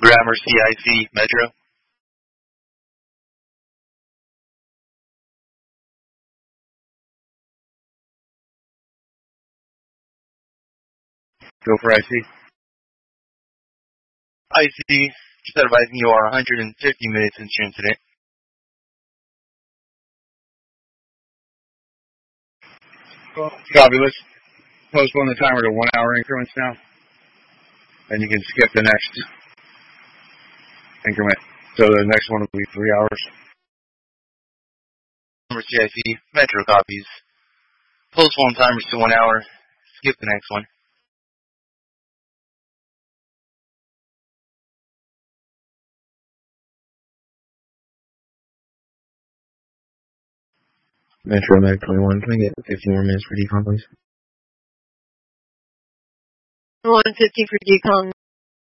Grammar CIC Metro. Go for IC. IC, just advising you are 150 minutes in tune today. Copy, let's postpone the timer to 1 hour increments now. And you can skip the next increment. So the next one will be 3 hours. Grammar CIC Metro copies. Postpone timers to 1 hour. Skip the next one. Metro Mag 21, can I get 15 more minutes for decom, please? 150 for decom.